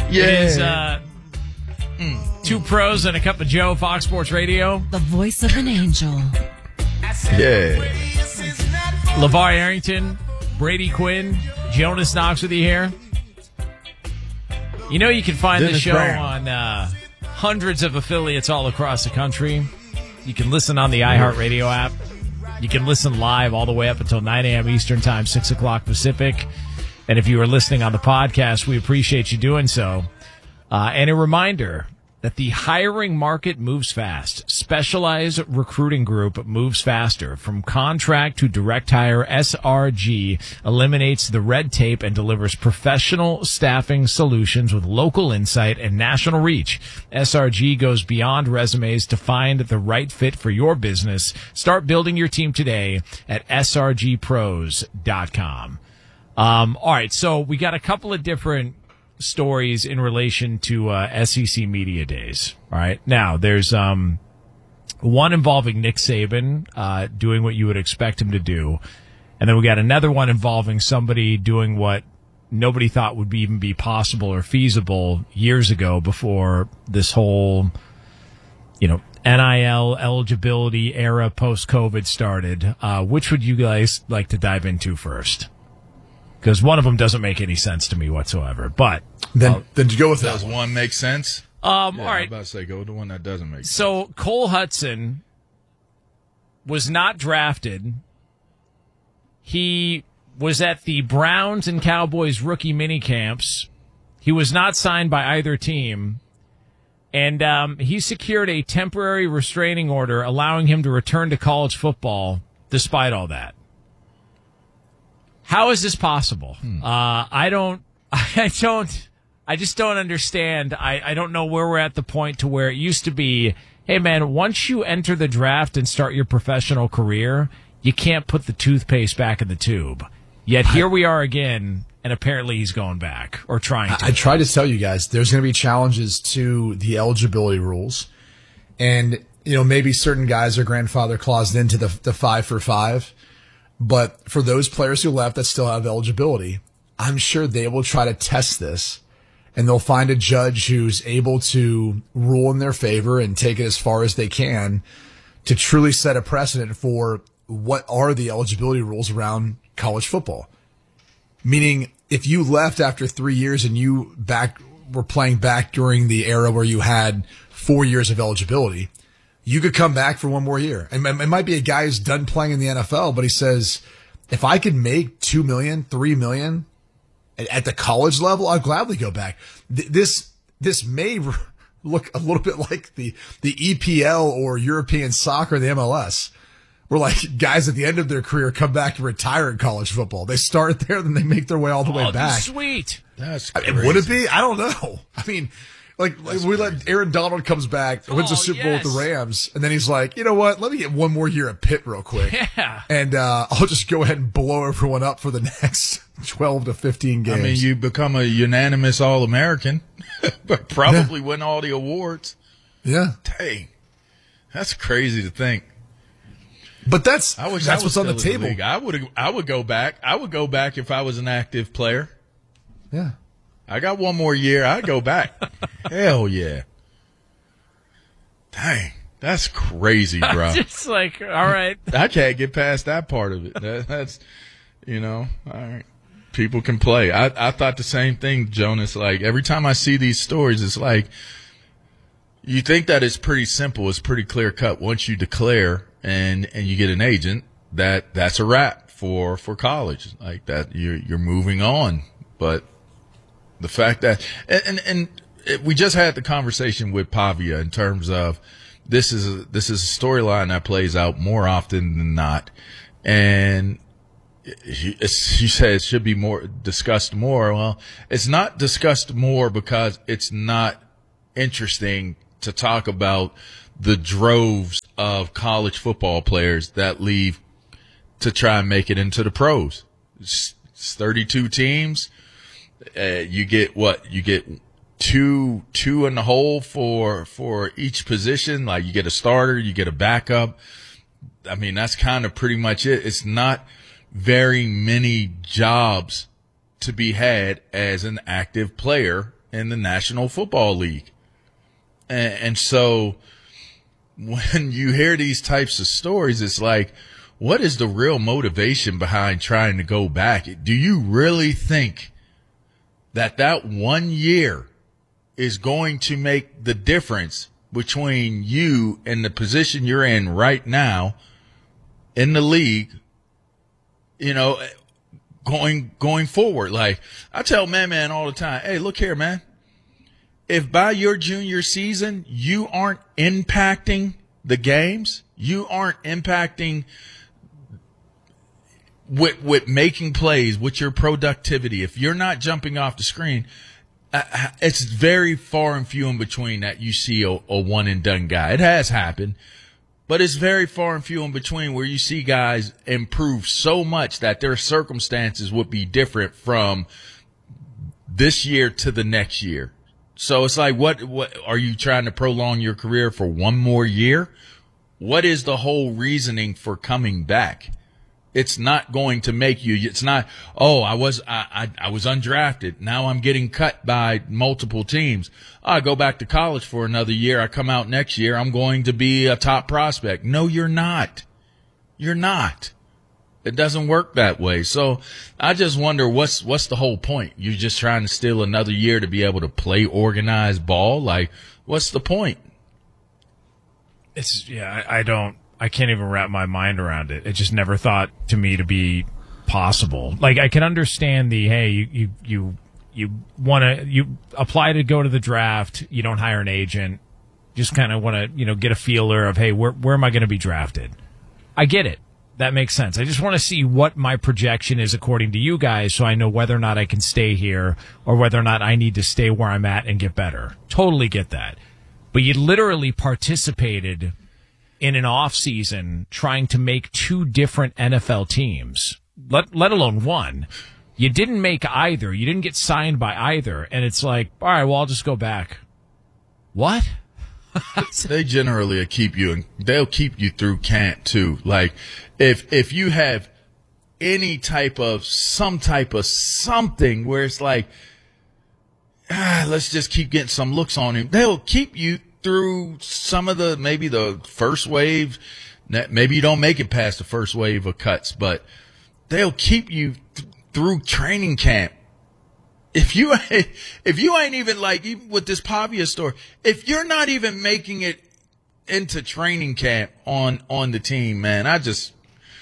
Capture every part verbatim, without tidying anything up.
Yeah. It is uh, mm, two pros and a cup of Joe, Fox Sports Radio. The voice of an angel. Yeah. LeVar Arrington, Brady Quinn, Jonas Knox with you here. You know you can find Dennis the show Brown. on uh, hundreds of affiliates all across the country. You can listen on the iHeartRadio app. You can listen live all the way up until nine a.m. Eastern Time, six o'clock Pacific. And if you are listening on the podcast, we appreciate you doing so. Uh, and a reminder that the hiring market moves fast. Specialized Recruiting Group moves faster. From contract to direct hire, S R G eliminates the red tape and delivers professional staffing solutions with local insight and national reach. S R G goes beyond resumes to find the right fit for your business. Start building your team today at S R G pros dot com. Um, all right, so we got a couple of different stories in relation to uh, S E C Media Days. All right. Now, there's um, one involving Nick Saban uh, doing what you would expect him to do. And then we got another one involving somebody doing what nobody thought would be, even be possible or feasible years ago before this whole, you know, N I L eligibility era post-COVID started. Uh, which would you guys like to dive into first? Because one of them doesn't make any sense to me whatsoever. But then, uh, then you go with that. Does one make sense? Um, yeah, all right. I'm about to say go with the one that doesn't make sense. So Cole Hudson was not drafted. He was at the Browns and Cowboys rookie mini camps. He was not signed by either team. And um, he secured a temporary restraining order allowing him to return to college football despite all that. How is this possible? Hmm. Uh, I don't, I don't, I just don't understand. I, I don't know where we're at the point to where it used to be, hey man, once you enter the draft and start your professional career, you can't put the toothpaste back in the tube. Yet here we are again, and apparently he's going back or trying to. I, I tried to tell you guys there's going to be challenges to the eligibility rules. And, you know, maybe certain guys are grandfather claused into the, the five for five. But for those players who left that still have eligibility, I'm sure they will try to test this, and they'll find a judge who's able to rule in their favor and take it as far as they can to truly set a precedent for what are the eligibility rules around college football. Meaning, if you left after three years and you back were playing back during the era where you had four years of eligibility, you could come back for one more year. And it might be a guy who's done playing in the N F L, but he says, if I could make two million, three million at the college level, I'll gladly go back. This, this may look a little bit like the, the E P L or European soccer, the M L S, where like guys at the end of their career come back and retire in college football. They start there, then they make their way all the oh, way back. Sweet. That's I crazy. mean, would it be? I don't know. I mean, Like, like we let Aaron Donald comes back, wins oh, the Super Bowl yes. with the Rams, and then he's like, you know what? Let me get one more year at Pitt real quick. Yeah. And uh, I'll just go ahead and blow everyone up for the next twelve to fifteen games. I mean, you become a unanimous All-American, but probably yeah. win all the awards. Yeah. Dang. That's crazy to think. But that's I wish that's I was what's on the still in table. league. I would I would go back. I would go back if I was an active player. Yeah. I got one more year. I'd go back. Hell yeah. Dang. That's crazy, bro. Just like, all right. I can't get past that part of it. That, that's, you know, all right. People can play. I, I thought the same thing, Jonas. Like, every time I see these stories, it's like, you think that it's pretty simple. It's pretty clear cut. Once you declare and, and you get an agent, that, that's a wrap for, for college. Like that, you're, you're moving on. But the fact that, and, and, and it, we just had the conversation with Pavia in terms of this is a, this is a storyline that plays out more often than not. And he, he said it should be more discussed more. Well, it's not discussed more because it's not interesting to talk about the droves of college football players that leave to try and make it into the pros. It's, it's thirty-two teams. Uh, you get what? You get two, two in the hole for, for each position. Like you get a starter, you get a backup. I mean, that's kind of pretty much it. It's not very many jobs to be had as an active player in the National Football League. And, and so when you hear these types of stories, it's like, what is the real motivation behind trying to go back? Do you really think that that one year is going to make the difference between you and the position you're in right now in the league, you know, going, going forward? Like, I tell Man Man all the time, hey, look here, man. If by your junior season, you aren't impacting the games, you aren't impacting with, with making plays, with your productivity, if you're not jumping off the screen, uh, it's very far and few in between that you see a, a one and done guy. It has happened, but it's very far and few in between where you see guys improve so much that their circumstances would be different from this year to the next year. So it's like, what, what are you trying to prolong your career for one more year? What is the whole reasoning for coming back? It's not going to make you, it's not, oh, I was, I, I, I was undrafted. Now I'm getting cut by multiple teams. I go back to college for another year. I come out next year. I'm going to be a top prospect. No, you're not. You're not. It doesn't work that way. So I just wonder what's what's the whole point? You're just trying to steal another year to be able to play organized ball? Like, what's the point? It's yeah, I, I don't I can't even wrap my mind around it. It just never thought to me to be possible. Like, I can understand the hey, you you you you want to you apply to go to the draft, you don't hire an agent, just kind of want to, you know, get a feeler of, hey, where where am I going to be drafted? I get it. That makes sense. I just want to see what my projection is according to you guys so I know whether or not I can stay here or whether or not I need to stay where I'm at and get better. Totally get that. But you literally participated in an off season trying to make two different N F L teams, let, let alone one. You didn't make either. You didn't get signed by either. And it's like, all right, well, I'll just go back. What? They generally keep you, and they'll keep you through camp too. Like, if if you have any type of some type of something where it's like, ah, let's just keep getting some looks on him, they'll keep you through some of the maybe the first wave. Maybe you don't make it past the first wave of cuts, but they'll keep you th- through training camp. If you if you ain't even like, even with this Pavia story, if you're not even making it into training camp on on the team, man, I just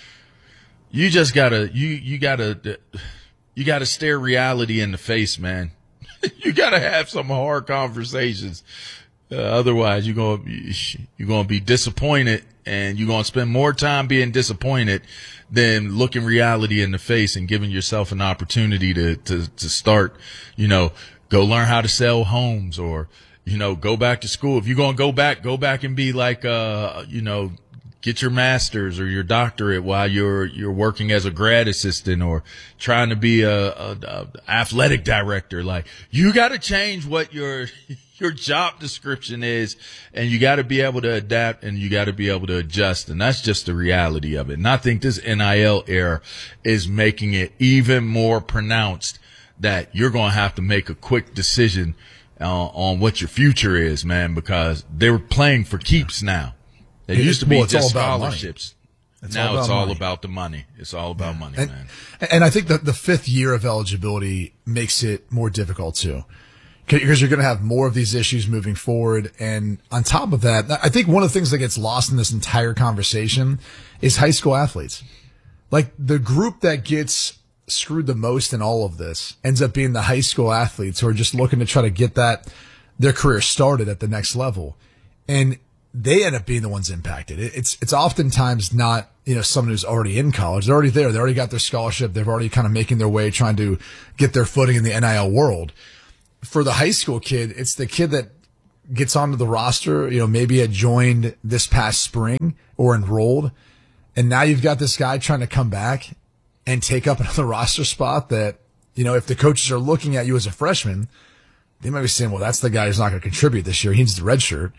you just gotta you you gotta you gotta stare reality in the face, man. You gotta have some hard conversations. Uh, otherwise, you're gonna be, you're gonna be disappointed, and you're gonna spend more time being disappointed than looking reality in the face and giving yourself an opportunity to to to start, you know, go learn how to sell homes, or, you know, go back to school. If you're gonna go back, go back and be like, uh, you know, get your master's or your doctorate while you're you're working as a grad assistant, or trying to be a, a, a athletic director. Like, you got to change what your your job description is, and you got to be able to adapt, and you got to be able to adjust. And that's just the reality of it. And I think this N I L era is making it even more pronounced that you're going to have to make a quick decision uh, on what your future is, man, because they're playing for keeps now. It, it used to be well, just scholarships. It's now all it's all money. about the money. It's all about yeah. money, and, man. And I think that the fifth year of eligibility makes it more difficult too, because you're going to have more of these issues moving forward. And on top of that, I think one of the things that gets lost in this entire conversation is high school athletes. Like, the group that gets screwed the most in all of this ends up being the high school athletes who are just looking to try to get that, their career started at the next level. And they end up being the ones impacted. It's, it's oftentimes not, you know, someone who's already in college. They're already there. They already got their scholarship. They've already kind of making their way, trying to get their footing in the N I L world. For the high school kid, it's the kid that gets onto the roster, you know, maybe had joined this past spring or enrolled. And now you've got this guy trying to come back and take up another roster spot that, you know, if the coaches are looking at you as a freshman, they might be saying, well, that's the guy who's not going to contribute this year. He needs the red shirt.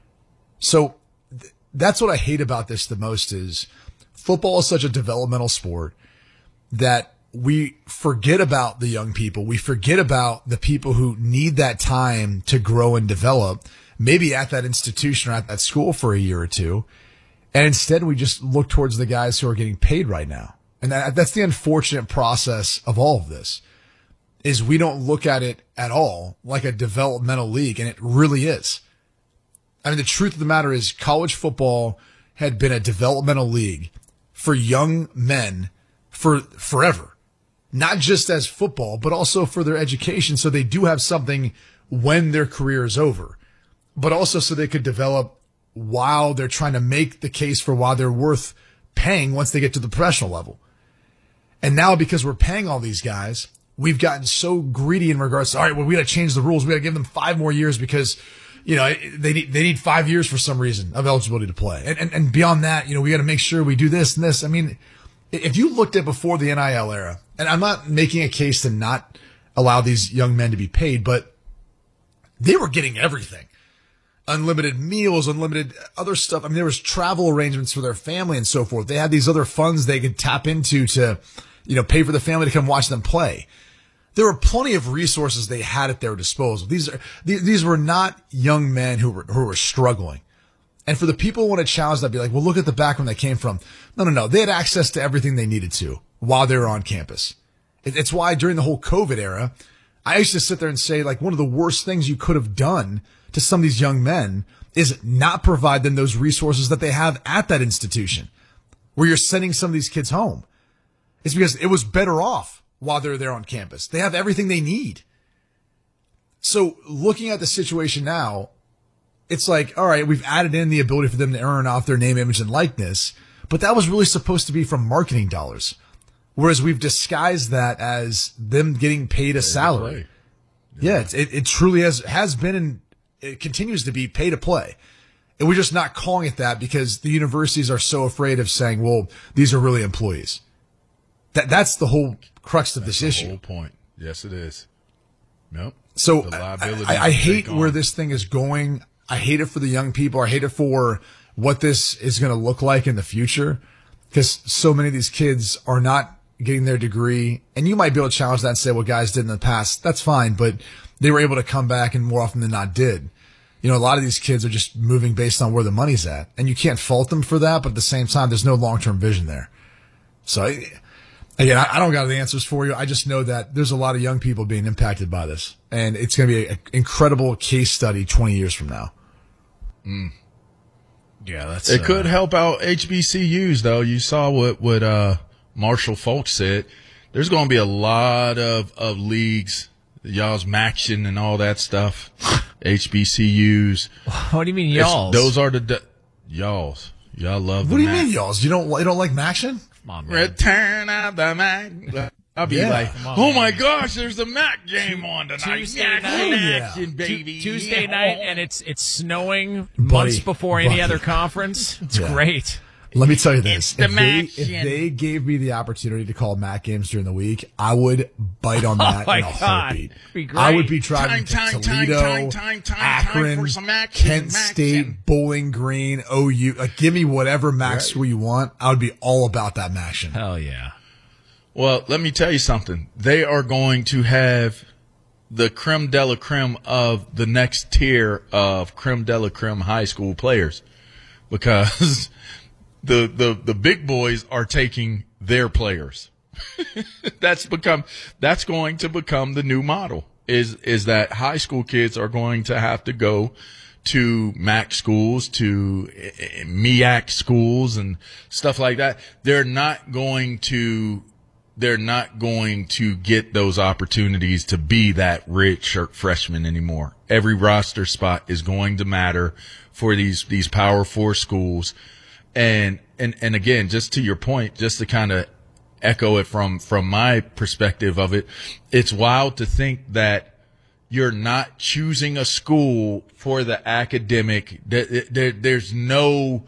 So th- that's what I hate about this the most is football is such a developmental sport that we forget about the young people. We forget about the people who need that time to grow and develop, maybe at that institution or at that school for a year or two. And instead we just look towards the guys who are getting paid right now. And that, that's the unfortunate process of all of this, is we don't look at it at all like a developmental league. And it really is. I mean, the truth of the matter is college football had been a developmental league for young men for forever, not just as football, but also for their education. So they do have something when their career is over, but also so they could develop while they're trying to make the case for why they're worth paying once they get to the professional level. And now, because we're paying all these guys, we've gotten so greedy in regards to, all right, well, we got to change the rules. We got to give them five more years because, you know, they need, they need five years for some reason of eligibility to play. And, and, and beyond that, you know, we got to make sure we do this and this. I mean, if you looked at before the N I L era, and I'm not making a case to not allow these young men to be paid, but they were getting everything. Unlimited meals, unlimited other stuff. I mean, there was travel arrangements for their family and so forth. They had these other funds they could tap into to, you know, pay for the family to come watch them play. There were plenty of resources they had at their disposal. These are, these, these were not young men who were, who were struggling. And for the people who want to challenge that, be like, well, look at the background they came from. No, no, no. They had access to everything they needed to while they were on campus. It, it's why during the whole COVID era, I used to sit there and say, like, one of the worst things you could have done to some of these young men is not provide them those resources that they have at that institution where you're sending some of these kids home. It's because it was better off while they're there on campus. They have everything they need. So looking at the situation now, it's like, all right, we've added in the ability for them to earn off their name, image, and likeness, but that was really supposed to be from marketing dollars. Whereas we've disguised that as them getting paid a salary. Yeah, yeah it, it, it truly has, has been and it continues to be pay to play. And we're just not calling it that because the universities are so afraid of saying, well, these are really employees. That That's the whole crux of That's this the issue. Whole point. Yes, it is. Nope. So I, I, I hate where this thing is going. I hate it for the young people. I hate it for what this is going to look like in the future because so many of these kids are not getting their degree. And you might be able to challenge that and say, well, guys did in the past. That's fine. But they were able to come back and more often than not did. You know, a lot of these kids are just moving based on where the money's at. And you can't fault them for that. But at the same time, there's no long-term vision there. So again, I don't got the answers for you. I just know that there's a lot of young people being impacted by this. And it's going to be an incredible case study twenty years from now. Mm. Yeah, that's it uh, could help out H B C Us though. You saw what what uh, Marshall Falk said. There's going to be a lot of of leagues, y'all's Maction and all that stuff. H B C Us. What do you mean y'all's? It's, those are the de- y'all's. Y'all love. What the do you Mac. mean y'all's? You don't you don't like Maction? Come on, man. Return of the Mac. I'll be Yeah. like, on, oh man. my gosh, there's the Mac game on tonight. Tuesday Mac night. in Yeah. action, baby. Tu- Tuesday Yeah. night, and it's it's snowing Buddy, months before any buddy. other conference. It's Yeah. great. Let me tell you this. It's the If they, Mac if shit. they gave me the opportunity to call Mac games during the week, I would bite on that my in a God. heartbeat. Be great. I would be driving Time, to time, Toledo, time, time, time, time, time Akron, for some action, Kent Mac State, and- Bowling Green, O U. Like, give me whatever Mac Right. school you want. I would be all about that Maction. Hell yeah. Well, let me tell you something. They are going to have the creme de la creme of the next tier of creme de la creme high school players because the, the, the big boys are taking their players. that's become, that's going to become the new model is, is that high school kids are going to have to go to MAC schools, to M I A C schools and stuff like that. They're not going to They're not going to get those opportunities to be that red shirt freshman anymore. Every roster spot is going to matter for these, these power four schools. And, and, and again, just to your point, just to kind of echo it from, from my perspective of it, it's wild to think that you're not choosing a school for the academic. There, there, there's no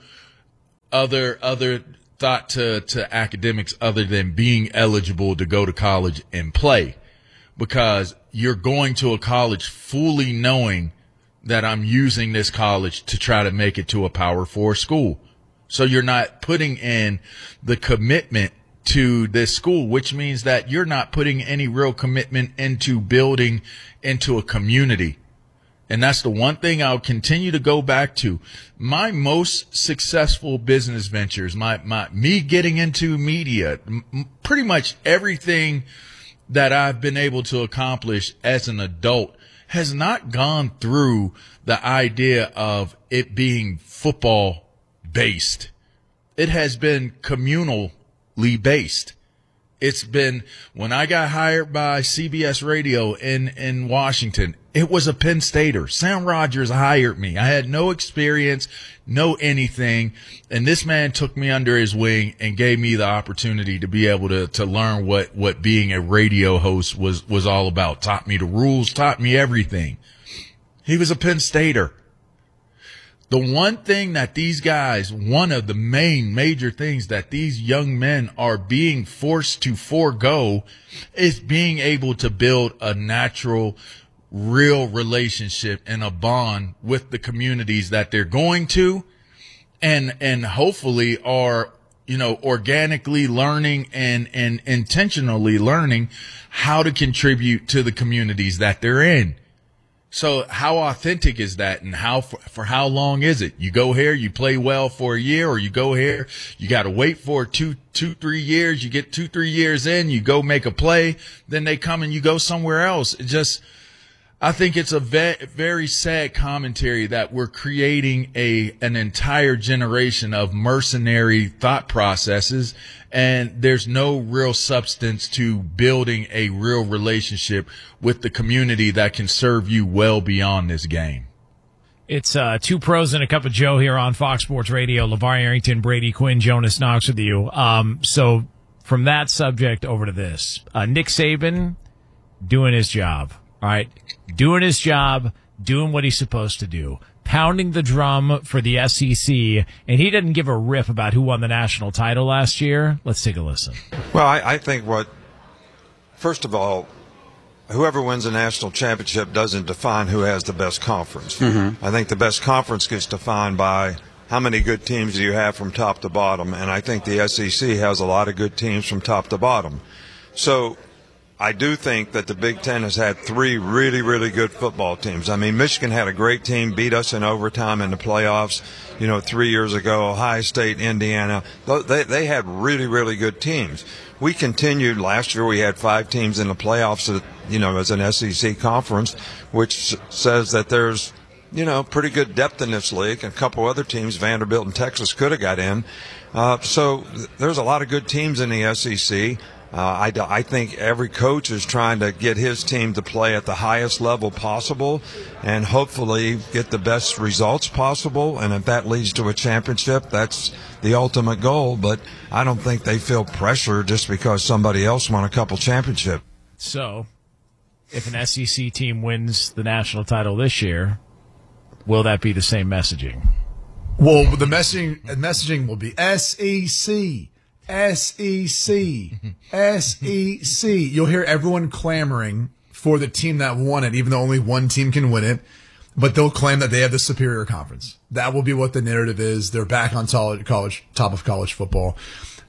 other, other, thought to, to academics other than being eligible to go to college and play because you're going to a college fully knowing that I'm using this college to try to make it to a power four school. So you're not putting in the commitment to this school, which means that you're not putting any real commitment into building into a community. And that's the one thing I'll continue to go back to. My most successful business ventures, my, my, me getting into media, m- pretty much everything that I've been able to accomplish as an adult has not gone through the idea of it being football based. It has been communally based. It's been, when I got hired by C B S Radio in, in Washington, it was a Penn Stater. Sam Rogers hired me. I had no experience, no anything. And this man took me under his wing and gave me the opportunity to be able to, to learn what, what being a radio host was, was all about. Taught me the rules, taught me everything. He was a Penn Stater. The one thing that these guys, one of the main major things that these young men are being forced to forego is being able to build a natural, real relationship and a bond with the communities that they're going to, and, and hopefully are, you know, organically learning and, and intentionally learning how to contribute to the communities that they're in. So how authentic is that, and how for, for how long is it? You go here, you play well for a year, or you go here, you got to wait for two, two, three years. You get two, three years in, you go make a play, then they come and you go somewhere else. It just, I think it's a ve- very sad commentary that we're creating a an entire generation of mercenary thought processes, and there's no real substance to building a real relationship with the community that can serve you well beyond this game. It's uh, Two Pros and a Cup of Joe here on Fox Sports Radio. LeVar Arrington, Brady Quinn, Jonas Knox with you. Um, so from that subject over to this. Uh, Nick Saban doing his job. All right, doing his job, doing what he's supposed to do, pounding the drum for the S E C, and he didn't give a rip about who won the national title last year. Let's take a listen. Well, I, I think what, first of all, whoever wins a national championship doesn't define who has the best conference. Mm-hmm. I think the best conference gets defined by how many good teams do you have from top to bottom, and I think the S E C has a lot of good teams from top to bottom. So I do think that the Big Ten has had three really, really good football teams. I mean, Michigan had a great team, beat us in overtime in the playoffs, you know, three years ago. Ohio State, Indiana, they, they had really, really good teams. We continued. Last year we had five teams in the playoffs, you know, as an S E C conference, which says that there's, you know, pretty good depth in this league. And a couple other teams, Vanderbilt and Texas, could have got in. Uh, so there's a lot of good teams in the S E C. Uh, I, I think every coach is trying to get his team to play at the highest level possible and hopefully get the best results possible. And if that leads to a championship, that's the ultimate goal. But I don't think they feel pressure just because somebody else won a couple championships. So if an S E C team wins the national title this year, will that be the same messaging? Well, the messaging, messaging will be S E C. S E C, S E C. You'll hear everyone clamoring for the team that won it, even though only one team can win it. But they'll claim that they have the superior conference. That will be what the narrative is. They're back on solid college, top of college football.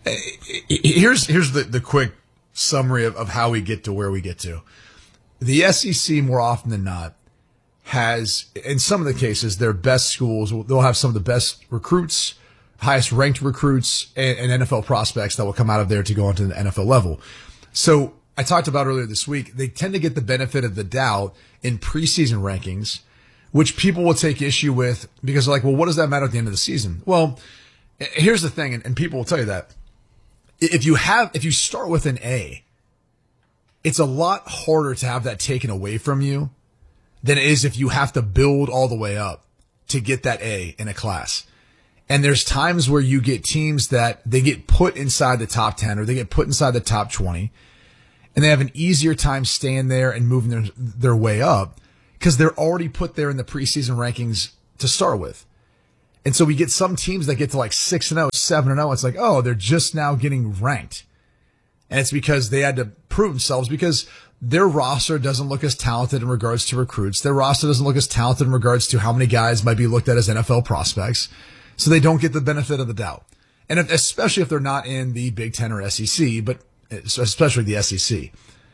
Here's here's the, the quick summary of, of how we get to where we get to. The S E C, more often than not, has, in some of the cases, their best schools. They'll have some of the best recruits, highest ranked recruits, and, and N F L prospects that will come out of there to go onto the N F L level. So I talked about earlier this week, they tend to get the benefit of the doubt in preseason rankings, which people will take issue with because they're like, well, what does that matter at the end of the season? Well, here's the thing, and, and people will tell you that if you have, if you start with an A, it's a lot harder to have that taken away from you than it is if you have to build all the way up to get that A in a class. And there's times where you get teams that they get put inside the top ten or they get put inside the top twenty, and they have an easier time staying there and moving their, their way up because they're already put there in the preseason rankings to start with. And so we get some teams that get to like six and oh, seven and oh. It's like, oh, they're just now getting ranked. And it's because they had to prove themselves because their roster doesn't look as talented in regards to recruits. Their roster doesn't look as talented in regards to how many guys might be looked at as N F L prospects. So they don't get the benefit of the doubt. And if, especially if they're not in the Big Ten or S E C, but especially the S E C.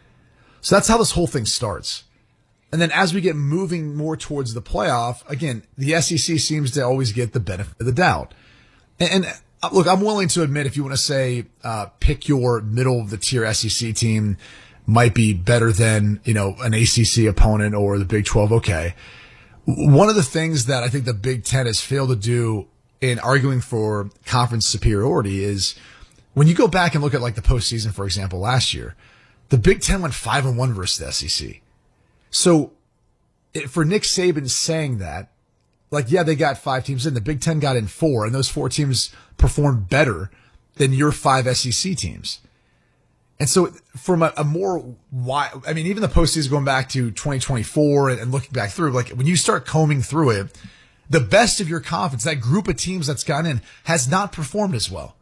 So that's how this whole thing starts. And then as we get moving more towards the playoff, again, the S E C seems to always get the benefit of the doubt. And, and look, I'm willing to admit if you want to say, uh, pick your middle of the tier S E C team might be better than, you know, an A C C opponent or the Big twelve. Okay. One of the things that I think the Big Ten has failed to do in arguing for conference superiority is when you go back and look at like the postseason, for example, last year, the Big Ten went five and one versus the S E C. So it, for Nick Saban saying that, like, yeah, they got five teams in, the Big Ten got in four, and those four teams performed better than your five S E C teams. And so from a, a more wide, I mean, even the postseason going back to twenty twenty-four and, and looking back through, like when you start combing through it, the best of your conference, that group of teams that's gotten in, has not performed as well.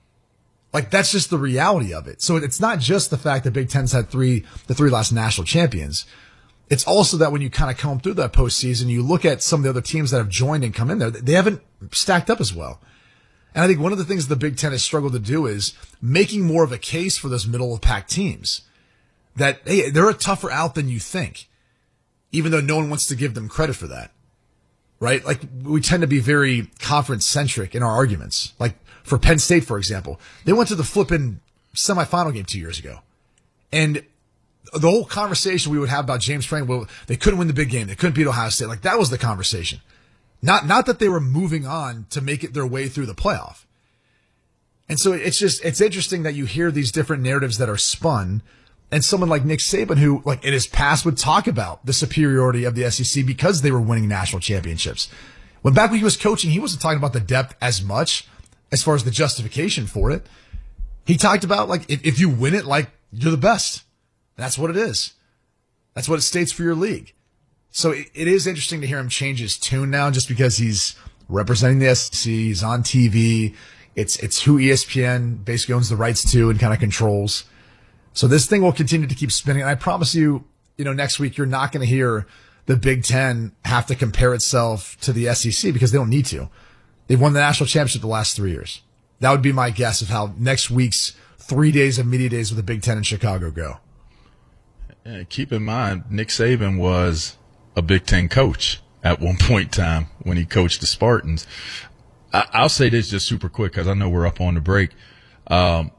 Like that's just the reality of it. So it's not just the fact that Big Ten's had three, the three last national champions. It's also that when you kind of comb through that postseason, you look at some of the other teams that have joined and come in there, they haven't stacked up as well. And I think one of the things the Big Ten has struggled to do is making more of a case for those middle of the pack teams that, hey, they're a tougher out than you think, even though no one wants to give them credit for that, right? Like we tend to be very conference centric in our arguments. Like for Penn State, for example, they went to the flipping semifinal game two years ago. And the whole conversation we would have about James Franklin, well, they couldn't win the big game. They couldn't beat Ohio State. Like that was the conversation. Not, not that they were moving on to make it their way through the playoff. And so it's just, it's interesting that you hear these different narratives that are spun, and someone like Nick Saban, who like in his past would talk about the superiority of the S E C because they were winning national championships. When back when he was coaching, he wasn't talking about the depth as much as far as the justification for it. He talked about like, if, if you win it, like you're the best. That's what it is. That's what it states for your league. So it, it is interesting to hear him change his tune now just because he's representing the S E C. He's on T V. It's, it's who E S P N basically owns the rights to and kind of controls. So this thing will continue to keep spinning. And I promise you, you know, next week, you're not going to hear the Big Ten have to compare itself to the S E C because they don't need to. They've won the national championship the last three years. That would be my guess of how next week's three days of media days with the Big Ten in Chicago go. Yeah, keep in mind, Nick Saban was a Big Ten coach at one point in time when he coached the Spartans. I, I'll say this just super quick because I know we're up on the break. Um,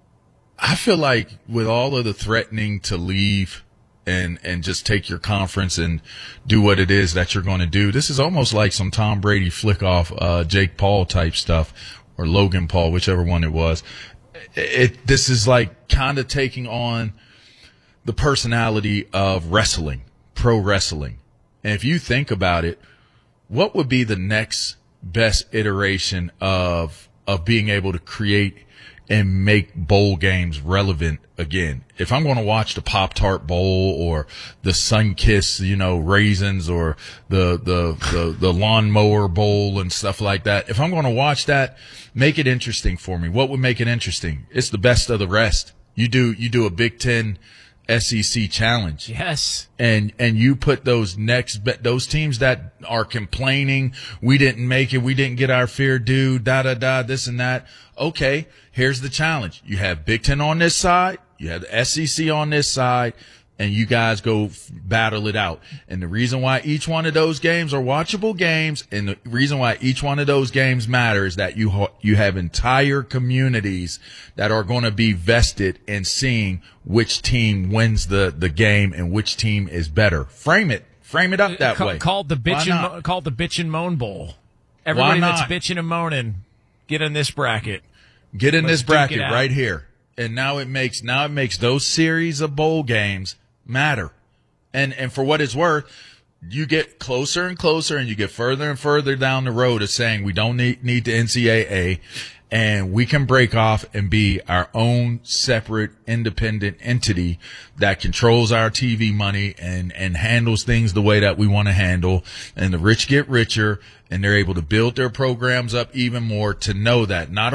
I feel like with all of the threatening to leave and, and just take your conference and do what it is that you're going to do, this is almost like some Tom Brady flick off, uh, Jake Paul type stuff or Logan Paul, whichever one it was. It, it this is like kind of taking on the personality of wrestling, pro wrestling. And if you think about it, what would be the next best iteration of, of being able to create and make bowl games relevant again? If I'm going to watch the Pop-Tart Bowl or the Sun-Kiss, you know, raisins or the, the, the, the Lawnmower Bowl and stuff like that, if I'm going to watch that, make it interesting for me. What would make it interesting? It's the best of the rest. You do, you do a Big Ten S E C challenge. Yes. And, and you put those next, those teams that are complaining, we didn't make it, we didn't get our fair due, da, da, da, this and that. Okay. Here's the challenge. You have Big Ten on this side. You have the S E C on this side, and you guys go f- battle it out. And the reason why each one of those games are watchable games, and the reason why each one of those games matter is that you ha- you have entire communities that are going to be vested in seeing which team wins the, the game and which team is better. Frame it. Frame it up that Ca- way. Called the bitch and mo- called the bitch and moan bowl. Everybody that's bitching and moaning, get in this bracket. Get in Let's this bracket duke it out. right here. And now it makes now it makes those series of bowl games matter. And and for what it's worth, you get closer and closer and you get further and further down the road of saying we don't need need the N C double A, and we can break off and be our own separate independent entity that controls our T V money and and handles things the way that we want to handle. And the rich get richer, and they're able to build their programs up even more to know that not